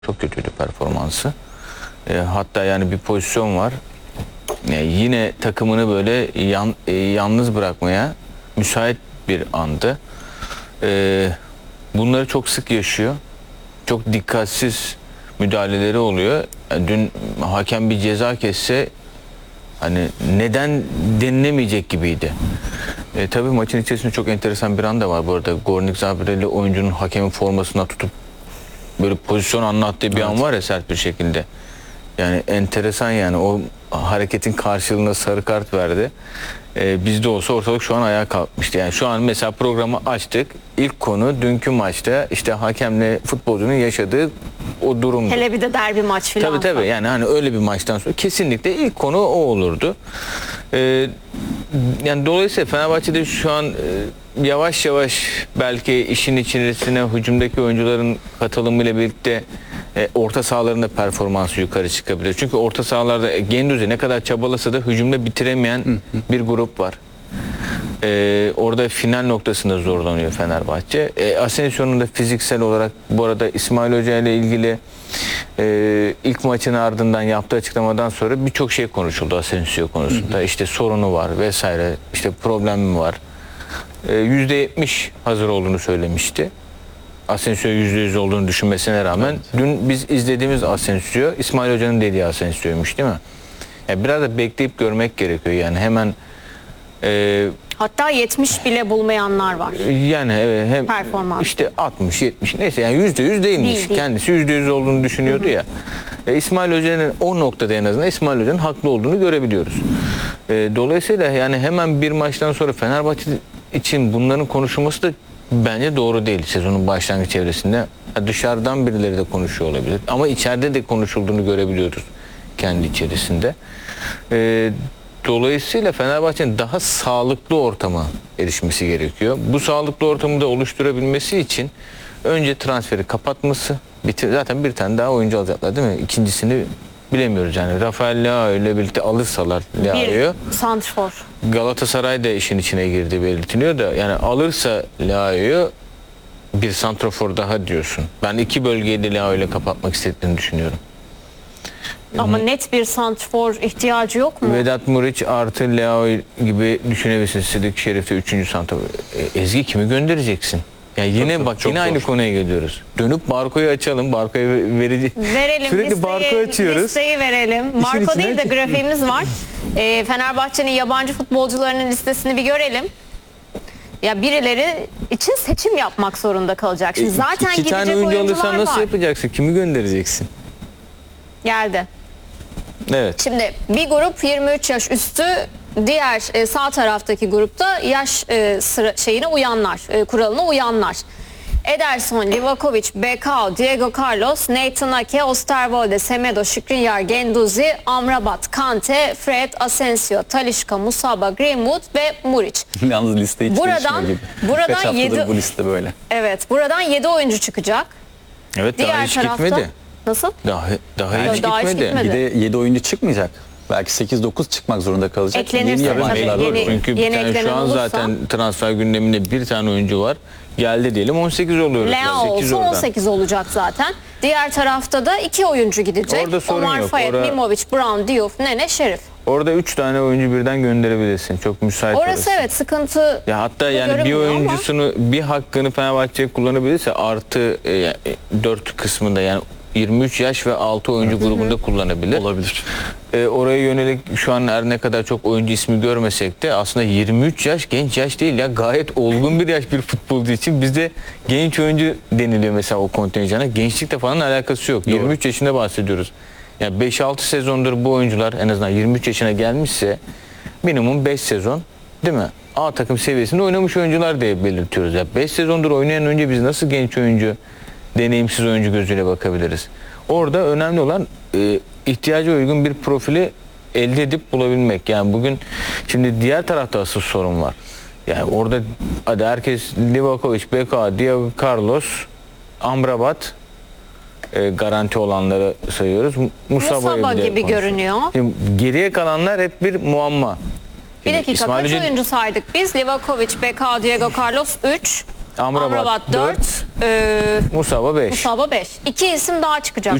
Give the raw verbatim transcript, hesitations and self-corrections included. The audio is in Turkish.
Çok kötüydü performansı. E, hatta yani bir pozisyon var. E, yine takımını böyle yan, e, yalnız bırakmaya müsait bir andı. E, bunları çok sık yaşıyor. Çok dikkatsiz müdahaleleri oluyor. Yani dün hakem bir ceza kesse hani neden denilemeyecek gibiydi. E, tabii maçın içerisinde çok enteresan bir an da var bu arada. Gornik Zabreli oyuncunun hakemin formasına tutup böyle pozisyon anlattığı bir evet. an var ya, sert bir şekilde. Yani enteresan, yani o hareketin karşılığında sarı kart verdi. Ee, bizde olsa ortalık şu an ayağa kalkmıştı. Yani şu an mesela programı açtık. İlk konu dünkü maçta işte hakemle futbolcunun yaşadığı o durumdu. Hele bir de derbi maç falan. Tabii tabii, yani hani öyle bir maçtan sonra kesinlikle ilk konu o olurdu. Ee, yani dolayısıyla Fenerbahçe'de şu an e, yavaş yavaş belki işin içerisine hücumdaki oyuncuların katılımıyla birlikte e, orta sahalarında performansı yukarı çıkabilir. Çünkü orta sahalarda Guendouzi ne kadar çabalasa da hücumda bitiremeyen bir grup var. Ee, orada final noktasında zorlanıyor Fenerbahçe. Ee, Asensio'nun da fiziksel olarak, bu arada İsmail Hoca ile ilgili e, ilk maçın ardından yaptığı açıklamadan sonra birçok şey konuşuldu Asensio konusunda. Hı hı. İşte sorunu var vesaire, işte problemi var. Ee, yüzde yetmiş hazır olduğunu söylemişti. Asensio yüzde yüz olduğunu düşünmesine rağmen evet. Dün biz izlediğimiz Asensio İsmail Hoca'nın dediği Asensio'ymuş, değil mi? Yani biraz da bekleyip görmek gerekiyor, yani hemen e, hatta yetmiş bile bulmayanlar var. Yani evet, hem performans. İşte altmış yetmiş neyse, yani yüzde yüz değilmiş. Değil, değil. Kendisi yüzde yüz olduğunu düşünüyordu, hı hı. ya. E, İsmail Hoca'nın o noktada en azından İsmail Hoca'nın haklı olduğunu görebiliyoruz. E, dolayısıyla yani hemen bir maçtan sonra Fenerbahçe için bunların konuşulması da bence doğru değil sezonun başlangıç çevresinde. Dışarıdan birileri de konuşuyor olabilir ama içeride de konuşulduğunu görebiliyoruz kendi içerisinde. E, Dolayısıyla Fenerbahçe'nin daha sağlıklı ortama erişmesi gerekiyor. Bu sağlıklı ortamı da oluşturabilmesi için önce transferi kapatması, bitir, zaten bir tane daha oyuncu alacaklar değil mi? İkincisini bilemiyoruz yani. Rafael Leao ile birlikte alırsalar Leao'yu. Bir santrfor. Galatasaray da işin içine girdi belirtiliyor da, yani alırsa Leao'yu bir santrafor daha diyorsun. Ben iki bölgeyi de Leao ile kapatmak istediğini düşünüyorum. Ama net bir santrfor ihtiyacı yok mu? Vedat Muriç artı Leao gibi düşünebilirsin. Sıdık Şerif'te üçüncü santrafor. E, Ezgi kimi göndereceksin? Yani yine çok, bak çok yine zor. Aynı konuya geliyoruz. Dönüp Barko'yu açalım. Barko'yu verici. Verelim. Sürekli listeyi, Barko açıyoruz. Listeyi verelim. Marco değil de grafiğimiz var. E, Fenerbahçe'nin yabancı futbolcularının listesini bir görelim. Ya birileri için seçim yapmak zorunda kalacak. Şimdi zaten İki gidecek tane oyuncu alırsan nasıl var. yapacaksın? Kimi göndereceksin? Geldi. Evet. Şimdi bir grup yirmi üç yaş üstü, diğer e, sağ taraftaki grupta yaş e, sıra, şeyine uyanlar, e, kuralına uyanlar. Ederson, Livakovic, Becao, Diego Carlos, Nathan Ake, Osterwolde, Semedo, Skriniar, Guendouzi, Amrabat, Kante, Fred, Asensio, Talisca, Musaba, Greenwood ve Muriç. Yalnız liste hiç buradan, gibi. buradan yedi, bu liste böyle. Evet, buradan yedi oyuncu çıkacak. Evet, diğer daha hiç tarafta, gitmedi. Nasıl? Daha, daha, yani hiç, daha gitmedi. hiç gitmedi. Bir de yedi oyuncu çıkmayacak. Belki sekiz dokuz çıkmak zorunda kalacak. Eklenirse yeni tabii, yeni, Çünkü yeni yani şu an olursa, zaten transfer gündeminde bir tane oyuncu var. Geldi diyelim on sekiz oluyoruz. Leao olsa on sekiz olacak zaten. Diğer tarafta da iki oyuncu gidecek. Orada sorun Omar yok. Fayet, Orada, Mimovic, Brown, Diouf, Nene, Şerif. Orada üç tane oyuncu birden gönderebilirsin. Çok müsait orası. Orası evet sıkıntı. Ya hatta yani bir oyuncusunu ama, bir hakkını Fenerbahçe kullanabilirse artı e, dört kısmında, yani yirmi üç yaş ve altı oyuncu Hı-hı. grubunda kullanabilir. Olabilir. E, oraya yönelik şu an her ne kadar çok oyuncu ismi görmesek de aslında yirmi üç yaş genç yaş değil ya, gayet olgun bir yaş bir futbolcu için. Bizde genç oyuncu deniliyor mesela o kontenjana. Gençlikle falan alakası yok. Doğru. yirmi üç yaşında bahsediyoruz. Yani beş altı sezondur bu oyuncular en azından yirmi üç yaşına gelmişse minimum beş sezon değil mi? A takım seviyesinde oynamış oyuncular diye belirtiyoruz. Ya beş sezondur oynayan önce biz nasıl genç oyuncu, deneyimsiz oyuncu gözüyle bakabiliriz? Orada önemli olan e, ihtiyaca uygun bir profili elde edip bulabilmek. Yani bugün şimdi diğer tarafta asıl sorun var. Yani orada hadi herkes Livakovic, Becao, Diego Carlos, Amrabat e, garanti olanları sayıyoruz. Musaba, Musaba gibi görünüyor. Şimdi geriye kalanlar hep bir muamma. Bir dakika, İsmail kaç Hoca... oyuncu saydık biz? Livakovic, Becao, Diego Carlos üç. Amrabat, Amrabat dört, dört, e, Musaba beş. Musaba beş. İki isim daha çıkacak.